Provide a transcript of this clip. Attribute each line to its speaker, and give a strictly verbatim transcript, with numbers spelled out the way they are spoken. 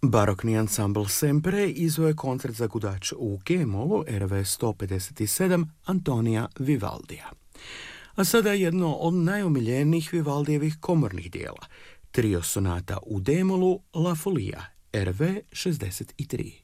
Speaker 1: Barokni ansambl Sempre izveo je koncert za gudač u G-molu R V sto pedeset sedam Antonija Vivaldija. A sada jedno od najomiljenijih Vivaldijevih komornih dijela, trio sonata u D-molu La Folia R V šezdeset tri.